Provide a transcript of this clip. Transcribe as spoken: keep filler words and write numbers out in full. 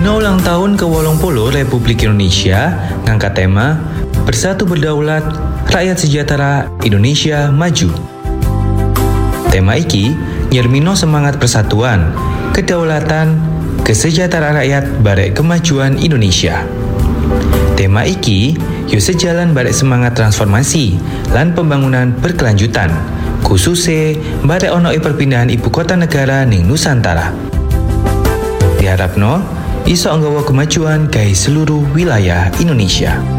Dina ulang tahun ke wolong puluh Republik Indonesia ngangkat tema Bersatu Berdaulat, Rakyat Sejahtera, Indonesia Maju. Tema iki nyermino semangat persatuan, kedaulatan, kesejahteraan rakyat barek kemajuan Indonesia. Tema iki yo sejalan barek semangat transformasi lan pembangunan berkelanjutan, khususnya barek ono perpindahan ibu kota negara ning Nusantara. Diharapno iso nggawa kemajuan gawe seluruh wilayah Indonesia.